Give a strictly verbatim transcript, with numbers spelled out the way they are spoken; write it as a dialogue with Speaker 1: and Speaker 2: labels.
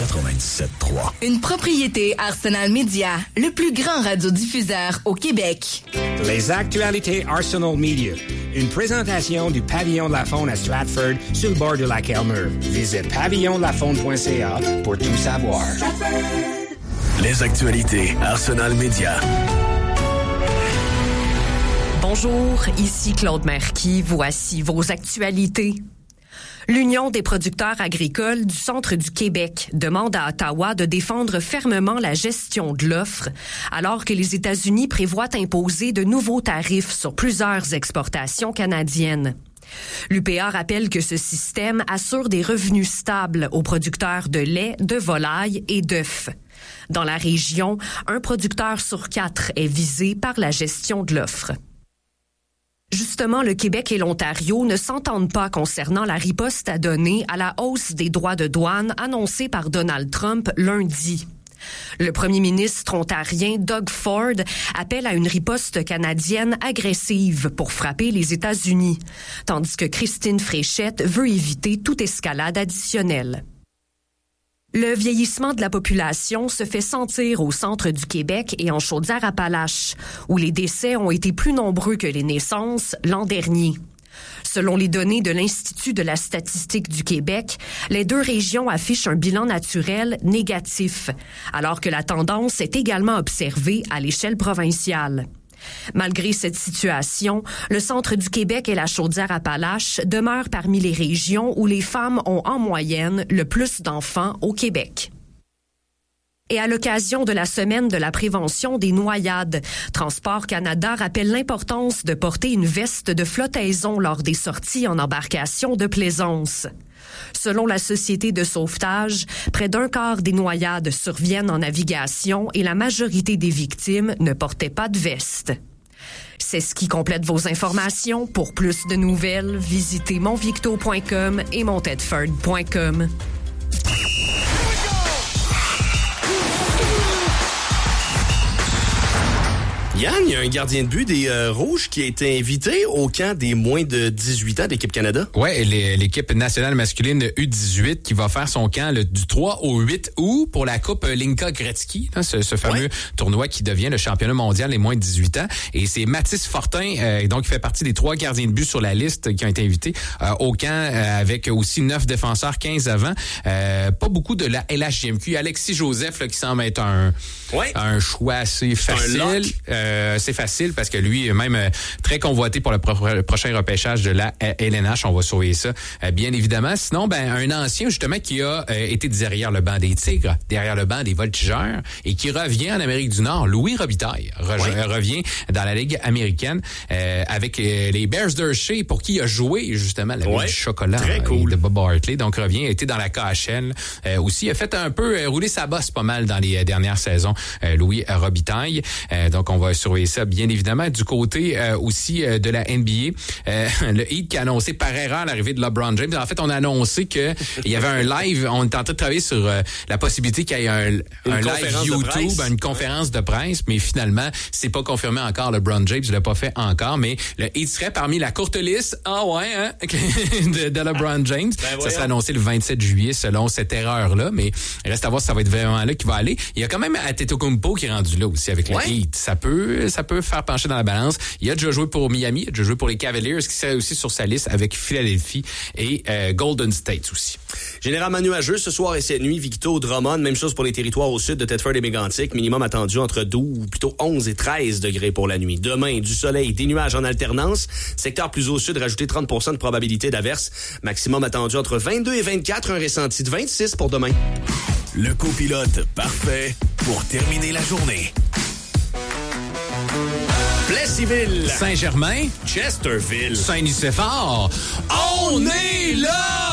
Speaker 1: quatre-vingt-dix-sept trois.
Speaker 2: Une propriété Arsenal Media, le plus grand radiodiffuseur au Québec.
Speaker 3: Les actualités Arsenal Media. Une présentation du Pavillon de la Faune à Stratford, sur le bord de lac Elmer. Visite pavillon de la faune point c a pour tout savoir.
Speaker 1: Les actualités Arsenal Media.
Speaker 4: Bonjour, ici Claude Marquis. Voici vos actualités. L'Union des producteurs agricoles du centre du Québec demande à Ottawa de défendre fermement la gestion de l'offre, alors que les États-Unis prévoient imposer de nouveaux tarifs sur plusieurs exportations canadiennes. L'U P A rappelle que ce système assure des revenus stables aux producteurs de lait, de volaille et d'œufs. Dans la région, un producteur sur quatre est visé par la gestion de l'offre. Justement, le Québec et l'Ontario ne s'entendent pas concernant la riposte à donner à la hausse des droits de douane annoncée par Donald Trump lundi. Le premier ministre ontarien Doug Ford appelle à une riposte canadienne agressive pour frapper les États-Unis, tandis que Christine Fréchette veut éviter toute escalade additionnelle. Le vieillissement de la population se fait sentir au centre du Québec et en Chaudière-Appalaches, où les décès ont été plus nombreux que les naissances l'an dernier. Selon les données de l'Institut de la statistique du Québec, les deux régions affichent un bilan naturel négatif, alors que la tendance est également observée à l'échelle provinciale. Malgré cette situation, le centre du Québec et la Chaudière-Appalaches demeurent parmi les régions où les femmes ont en moyenne le plus d'enfants au Québec. Et à l'occasion de la semaine de la prévention des noyades, Transport Canada rappelle l'importance de porter une veste de flottaison lors des sorties en embarcation de plaisance. Selon la Société de sauvetage, près d'un quart des noyades surviennent en navigation et la majorité des victimes ne portaient pas de veste. C'est ce qui complète vos informations. Pour plus de nouvelles, visitez monvicto point com et montedford point com.
Speaker 5: Yann, il y a un gardien de but des euh, Rouges qui a été invité au camp des moins de dix-huit ans d'Équipe Canada.
Speaker 6: Oui, l'équipe nationale masculine U dix-huit qui va faire son camp le, du trois au huit août pour la Coupe Linka Gretzky, hein, ce, ce fameux ouais. tournoi qui devient le championnat mondial des moins de dix-huit ans. Et c'est Mathis Fortin, euh, donc qui fait partie des trois gardiens de but sur la liste qui ont été invités euh, au camp euh, avec aussi neuf défenseurs, quinze avant. Euh, pas beaucoup de la L H J M Q. Alexis Joseph, là, qui semble être un, ouais. un choix assez facile. Euh, c'est facile parce que lui, même euh, très convoité pour le, pro- le prochain repêchage de la L N H. On va sauver ça, euh, bien évidemment. Sinon, ben un ancien, justement, qui a euh, été derrière le banc des Tigres, derrière le banc des Voltigeurs et qui revient en Amérique du Nord, Louis Robitaille, re- ouais. revient dans la Ligue américaine euh, avec euh, les Bears d'Hershey, pour qui il a joué, justement, la ouais. Ligue du chocolat
Speaker 5: Très cool.
Speaker 6: de Bob Hartley. Donc, revient, a été dans la K H L euh, aussi. Il a fait un peu euh, rouler sa bosse pas mal dans les euh, dernières saisons, euh, Louis Robitaille. Euh, donc, on va surveiller ça, bien évidemment. Du côté euh, aussi euh, de la N B A, euh, le Heat qui a annoncé par erreur l'arrivée de LeBron James. En fait, on a annoncé que il y avait un live, on est en train de travailler sur euh, la possibilité qu'il y ait un, un live YouTube, une conférence de presse, mais finalement, c'est pas confirmé encore. LeBron James ne l'a pas fait encore, mais le Heat serait parmi la courte liste, ah ouais, hein, de, de LeBron James. Ben ça sera annoncé le vingt-sept juillet selon cette erreur-là, mais reste à voir si ça va être vraiment là qu'il va aller. Il y a quand même Antetokounmpo qui est rendu là aussi avec le ouais. Heat. Ça peut, ça peut faire pencher dans la balance. Il a déjà joué pour Miami, il a déjà joué pour les Cavaliers, qui serait aussi sur sa liste avec Philadelphie et euh, Golden State aussi.
Speaker 5: Généralement nuageux ce soir et cette nuit, Victo, Drummond, même chose pour les territoires au sud de Thetford et Mégantic, minimum attendu entre douze, plutôt onze et treize degrés pour la nuit. Demain, du soleil, des nuages en alternance. Secteur plus au sud, rajouté trente pour cent de probabilité d'averse. Maximum attendu entre vingt-deux et vingt-quatre, un ressenti de vingt-six pour demain.
Speaker 1: Le copilote parfait pour terminer la journée.
Speaker 5: Plessisville,
Speaker 6: Saint-Germain,
Speaker 5: Chesterville,
Speaker 6: Saint-Nicéphore, on est là!